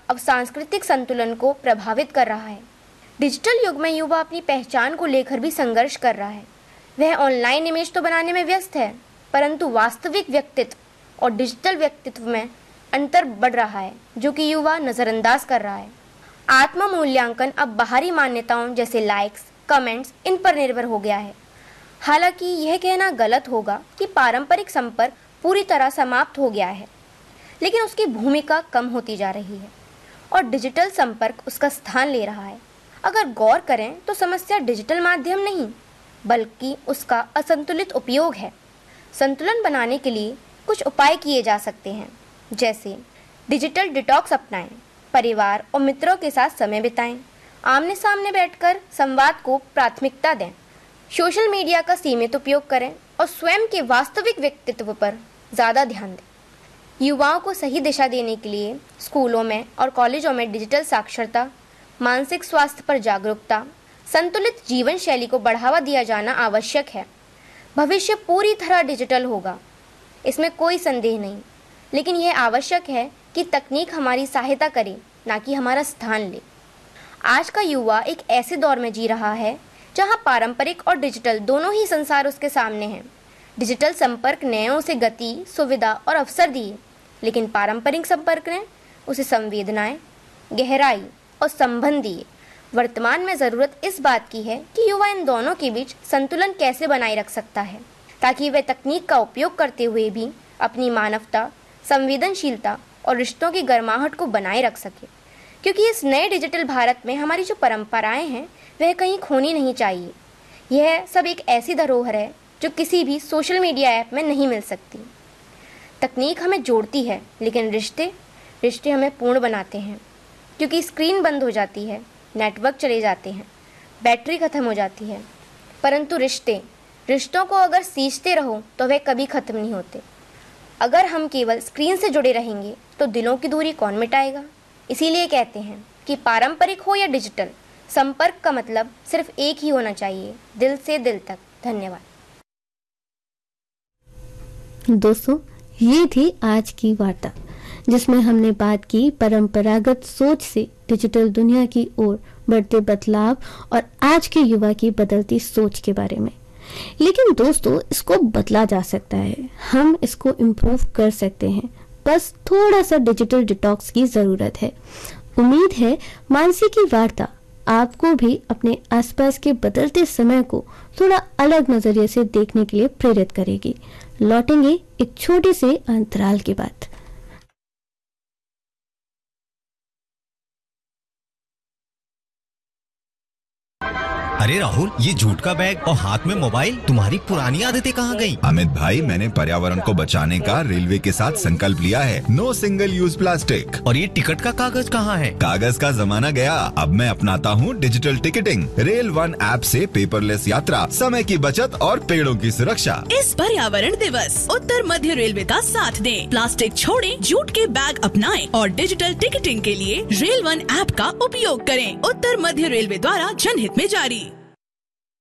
अब सांस्कृतिक संतुलन को प्रभावित कर रहा है। डिजिटल युग में युवा अपनी पहचान को लेकर भी संघर्ष कर रहा है। वह ऑनलाइन इमेज तो बनाने में व्यस्त है, परंतु वास्तविक व्यक्तित्व और डिजिटल व्यक्तित्व में अंतर बढ़ रहा है, जो कि युवा नज़रअंदाज कर रहा है। आत्म मूल्यांकन अब बाहरी मान्यताओं जैसे लाइक्स, कमेंट्स इन पर निर्भर हो गया है। हालांकि यह कहना गलत होगा कि पारंपरिक संपर्क पूरी तरह समाप्त हो गया है, लेकिन उसकी भूमिका कम होती जा रही है और डिजिटल संपर्क उसका स्थान ले रहा है। अगर गौर करें तो समस्या डिजिटल माध्यम नहीं, बल्कि उसका असंतुलित उपयोग है। संतुलन बनाने के लिए कुछ उपाय किए जा सकते हैं, जैसे डिजिटल डिटॉक्स अपनाएं, परिवार और मित्रों के साथ समय बिताएं, आमने सामने बैठकर संवाद को प्राथमिकता दें, सोशल मीडिया का सीमित उपयोग करें और स्वयं के वास्तविक व्यक्तित्व पर ज़्यादा ध्यान दें। युवाओं को सही दिशा देने के लिए स्कूलों में और कॉलेजों में डिजिटल साक्षरता, मानसिक स्वास्थ्य पर जागरूकता, संतुलित जीवन शैली को बढ़ावा दिया जाना आवश्यक है। भविष्य पूरी तरह डिजिटल होगा, इसमें कोई संदेह नहीं, लेकिन यह आवश्यक है कि तकनीक हमारी सहायता करे, ना कि हमारा स्थान ले। आज का युवा एक ऐसे दौर में जी रहा है जहां पारंपरिक और डिजिटल दोनों ही संसार उसके सामने हैं। डिजिटल संपर्क ने उसे गति, सुविधा और अवसर दिए, लेकिन पारंपरिक संपर्क ने उसे संवेदनाएं, गहराई और संबंध दिए। वर्तमान में ज़रूरत इस बात की है कि युवा इन दोनों के बीच संतुलन कैसे बनाए रख सकता है, ताकि वह तकनीक का उपयोग करते हुए भी अपनी मानवता, संवेदनशीलता और रिश्तों की गर्माहट को बनाए रख सके। क्योंकि इस नए डिजिटल भारत में हमारी जो परंपराएं हैं वह कहीं खोनी नहीं चाहिए। यह सब एक ऐसी धरोहर है जो किसी भी सोशल मीडिया ऐप में नहीं मिल सकती। तकनीक हमें जोड़ती है, लेकिन रिश्ते हमें पूर्ण बनाते हैं। क्योंकि स्क्रीन बंद हो जाती है, नेटवर्क चले जाते हैं, बैटरी ख़त्म हो जाती है, परंतु रिश्तों को अगर सींचते रहो तो वे कभी ख़त्म नहीं होते। अगर हम केवल स्क्रीन से जुड़े रहेंगे तो दिलों की दूरी कौन मिटाएगा। इसीलिए कहते हैं कि पारंपरिक हो या डिजिटल, संपर्क का मतलब सिर्फ एक ही होना चाहिए, दिल से दिल तक। धन्यवाद। दोस्तों, ये थी आज की वार्ता, जिसमें हमने बात की परंपरागत सोच से डिजिटल दुनिया की ओर बढ़ते बदलाव और आज के युवा की बदलती सोच के बारे में। लेकिन दोस्तों, इसको बदला जा सकता है, हम इसको इम्प्रूव कर सकते हैं, बस थोड़ा सा डिजिटल डिटॉक्स की ज़रूरत है। उम्मीद है मानसी की वार्ता आपको भी अपने आसपास के बदलते समय को थोड़ा अलग नज़रिए से देखने के लिए प्रेरित करेगी। लौटेंगे एक छोटे से अंतराल के बाद। अरे राहुल, ये जूट का बैग और हाथ में मोबाइल, तुम्हारी पुरानी आदतें कहाँ गई? अमित भाई, मैंने पर्यावरण को बचाने का रेलवे के साथ संकल्प लिया है। No single use plastic. और ये टिकट का कागज कहाँ है? कागज का जमाना गया, अब मैं अपनाता हूँ digital ticketing. Rail one app से पेपरलेस यात्रा, समय की बचत और पेड़ों की सुरक्षा। इस पर्यावरण दिवस उत्तर मध्य रेलवे का साथ दें, प्लास्टिक छोड़ें, जूट के बैग अपनाएं और डिजिटल टिकटिंग के लिए रेल वन ऐप का उपयोग करें। उत्तर मध्य रेलवे द्वारा जनहित में जारी।